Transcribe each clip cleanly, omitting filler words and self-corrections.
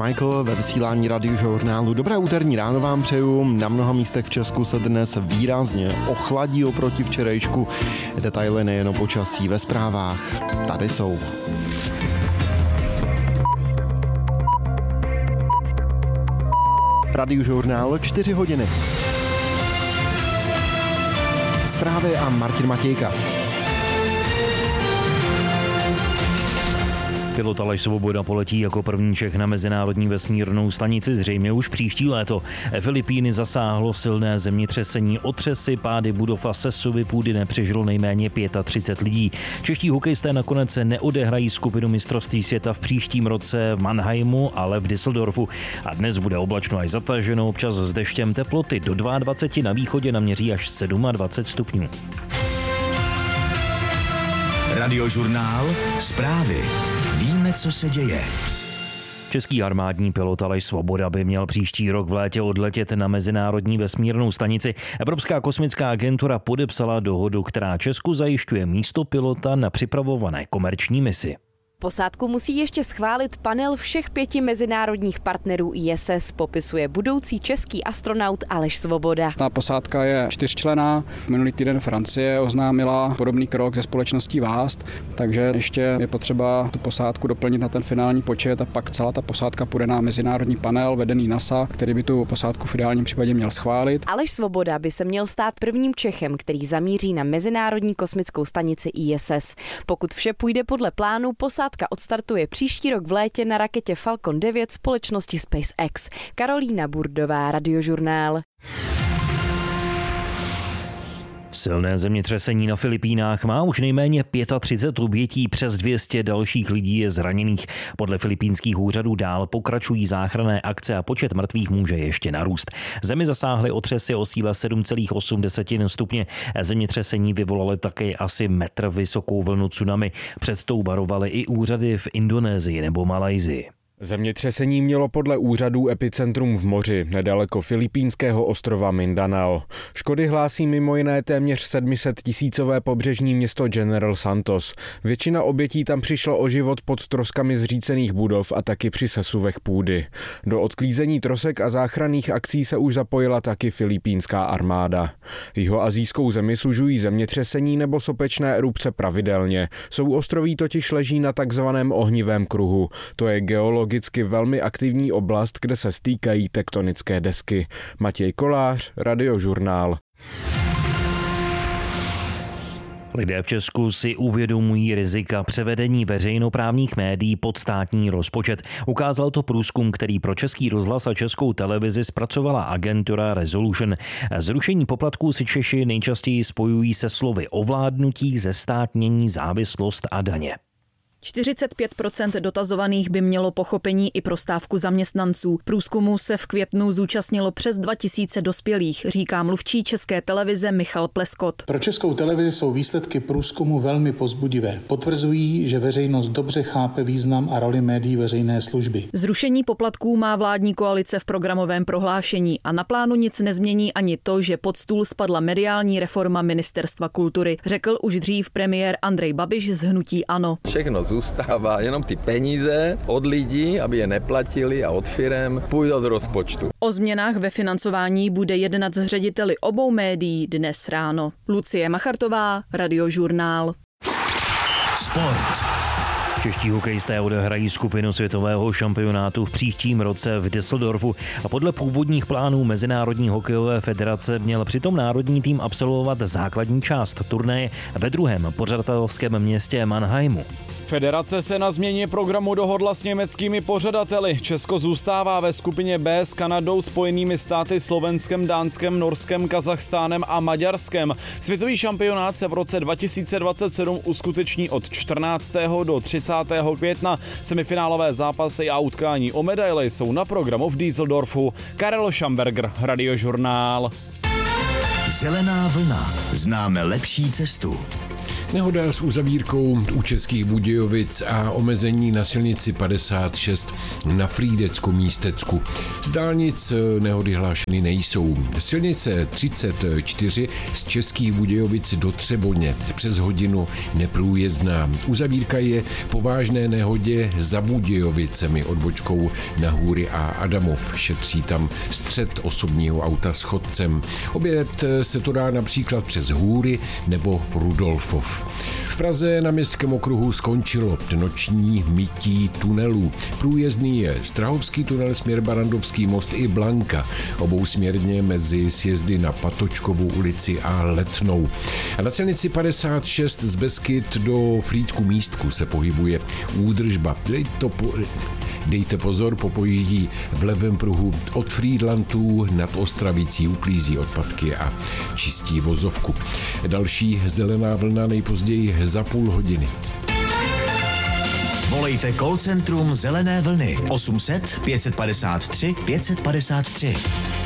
Michael ve vysílání Radiožurnálu. Dobré úterní ráno vám přeju. Na mnoha místech v Česku se dnes výrazně ochladí oproti včerejšku. Detaily nejen o počasí ve zprávách. Tady jsou. Radiožurnál 4 hodiny. Zprávy a Martin Matějka. Pilot Aleš Svoboda poletí jako první Čech na mezinárodní vesmírnou stanici zřejmě už příští léto. Filipíny zasáhlo silné zemětřesení, otřesy, pády budov a sesuvy půdy nepřežilo nejméně 35 lidí. Čeští hokejisté nakonec neodehrají skupinu mistrovství světa v příštím roce v Mannheimu, ale v Düsseldorfu. A dnes bude oblačno až zataženo, občas s deštěm, teploty do 22, na východě naměří až 27 stupňů. Radiožurnál, zprávy. Víme, co se děje. Český armádní pilot Aleš Svoboda by měl příští rok v létě odletět na mezinárodní vesmírnou stanici. Evropská kosmická agentura podepsala dohodu, která Česku zajišťuje místo pilota na připravované komerční misi. Posádku musí ještě schválit panel všech 5 mezinárodních partnerů ISS, popisuje budoucí český astronaut Aleš Svoboda. Ta posádka je 4členná. Minulý týden Francie oznámila podobný krok ze společností VAST, takže ještě je potřeba tu posádku doplnit na ten finální počet a pak celá ta posádka půjde na mezinárodní panel vedený NASA, který by tu posádku v ideálním případě měl schválit. Aleš Svoboda by se měl stát prvním Čechem, který zamíří na mezinárodní kosmickou stanici ISS. Pokud vše půjde podle plánu, posádka odstartuje příští rok v létě na raketě Falcon 9 společnosti SpaceX. Karolína Burdová, Radiožurnál. Silné zemětřesení na Filipínách má už nejméně 35 obětí, přes 200 dalších lidí je zraněných. Podle filipínských úřadů dál pokračují záchranné akce a počet mrtvých může ještě narůst. Zemi zasáhly otřesy o síle 7,8 stupně. Zemětřesení vyvolaly také asi metr vysokou vlnu tsunami. Před tou varovaly i úřady v Indonésii nebo Malajsii. Zemětřesení mělo podle úřadů epicentrum v moři, nedaleko filipínského ostrova Mindanao. Škody hlásí mimo jiné téměř 700 tisícové pobřežní město General Santos. Většina obětí tam přišlo o život pod troskami zřícených budov a taky při sesuvech půdy. Do odklízení trosek a záchranných akcí se už zapojila taky filipínská armáda. Jihoasijskou zemi sužují zemětřesení nebo sopečné erupce pravidelně. Souostroví totiž leží na takzvaném ohnivém kruhu. To je geologicky velmi aktivní oblast, kde se stýkají tektonické desky. Matěj Kolář, Radiožurnál. Lidé v Česku si uvědomují rizika převedení veřejnoprávních médií pod státní rozpočet. Ukázal to průzkum, který pro Český rozhlas a Českou televizi zpracovala agentura Resolution. Zrušení poplatků si Češi nejčastěji spojují se slovy ovládnutí, zestátnění, závislost a daně. 45% dotazovaných by mělo pochopení i pro stávku zaměstnanců. Průzkumu se v květnu zúčastnilo přes 2000 dospělých, říká mluvčí České televize Michal Pleskot. Pro Českou televizi jsou výsledky průzkumu velmi povzbudivé. Potvrzují, že veřejnost dobře chápe význam a roli médií veřejné služby. Zrušení poplatků má vládní koalice v programovém prohlášení a na plánu nic nezmění ani to, že pod stůl spadla mediální reforma Ministerstva kultury, řekl už dřív premiér Andrej Babiš z hnutí ANO. Všechno zůstává, jenom ty peníze od lidí, aby je neplatili a od firem půjdou z rozpočtu. O změnách ve financování bude jednat s řediteli obou médií dnes ráno. Lucie Machartová, Radiožurnál. Sport. Čeští hokejisté odehrají skupinu světového šampionátu v příštím roce v Düsseldorfu a podle původních plánů Mezinárodní hokejové federace měl přitom národní tým absolvovat základní část turnaje ve druhém pořadatelském městě Mannheimu. Federace se na změně programu dohodla s německými pořadateli. Česko zůstává ve skupině B s Kanadou, Spojenými státy, Slovenskem, Dánskem, Norskem, Kazachstánem a Maďarskem. Světový šampionát se v roce 2027 uskuteční od 14. do 30. května. Semifinálové zápasy a utkání o medaile jsou na programu v Düsseldorfu. Karel Schamberger, Radiožurnál. Zelená vlna. Známe lepší cestu. Nehoda s uzavírkou u Českých Budějovic a omezení na silnici 56 na Frýdecku-Místecku. Z dálnic nehody hlášeny nejsou. Silnice 34 z Českých Budějovic do Třeboně přes hodinu neprůjezdná. Uzavírka je po vážné nehodě za Budějovicemi odbočkou na Hůry a Adamov. Šetří tam střet osobního auta s chodcem. Obět se to dá například přes Hůry nebo Rudolfov. V Praze na Městském okruhu skončilo noční mytí tunelů. Průjezdný je Strahovský tunel směr Barandovský most i Blanka, obousměrně mezi sjezdy na Patočkovu ulici a Letnou. A na silnici 56 z Beskyd do Frýdku Místku se pohybuje údržba. Dejte pozor, po pojíždí v levém pruhu od Frýdlantů nad Ostravicí, uklízí odpadky a čistí vozovku. Další zelená vlna nejpozději za půl hodiny. Volejte call centrum Zelené vlny 800 553 553.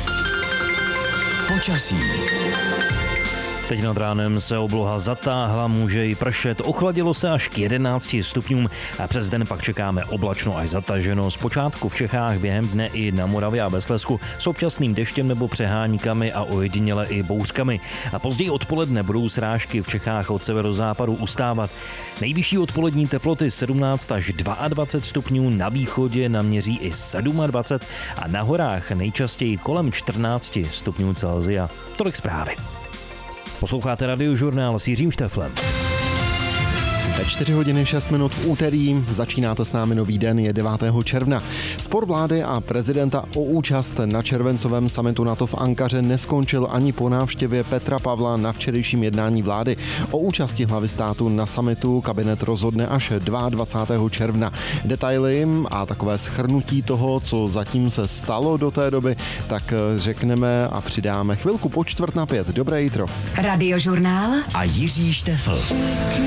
Počasí. Teď nad ránem se obloha zatáhla, může i pršet, ochladilo se až k 11 stupňům a přes den pak čekáme oblačno až zataženo. Zpočátku v Čechách během dne i na Moravě a ve Slezsku s občasným deštěm nebo přeháníkami a ojediněle i bouřkami. A později odpoledne budou srážky v Čechách od severozápadu ustávat. Nejvyšší odpolední teploty 17 až 22 stupňů, na východě naměří i 27 a na horách nejčastěji kolem 14 stupňů Celsia. Tolik zprávy. Posloucháte Radiožurnál s Jiřím Šteflem. Ve 4 hodiny 6 minut v úterý začínáte s námi nový den, je 9. června. Spor vlády a prezidenta o účast na červencovém summitu NATO v Ankaře neskončil ani po návštěvě Petra Pavla na včerejším jednání vlády. O účasti hlavy státu na summitu kabinet rozhodne až 22. června. Detaily a takové shrnutí toho, co zatím se stalo do té doby, tak řekneme a přidáme chvilku po 4:45. Dobré jitro. Radiožurnál a Jiří Štefl.